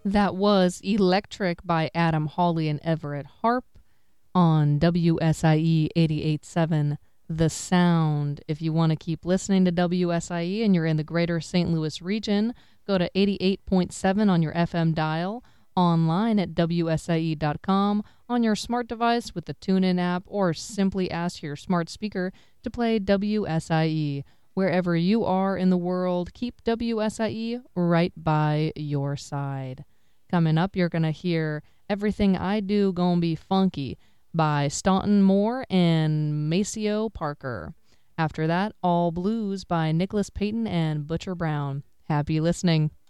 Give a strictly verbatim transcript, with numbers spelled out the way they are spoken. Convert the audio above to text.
That was Electric by Adam Hawley and Everett Harp on W S I E eighty-eight point seven The Sound. If you want to keep listening to W S I E and you're in the greater Saint Louis region, go to eighty-eight point seven on your F M dial, online at W S I E dot com, on your smart device with the TuneIn app, or simply ask your smart speaker to play W S I E. Wherever you are in the world, keep W S I E right by your side. Coming up, you're going to hear Everything I Do Gonna Be Funky by Staunton Moore and Maceo Parker. After that, All Blues by Nicholas Payton and Butcher Brown. Happy listening.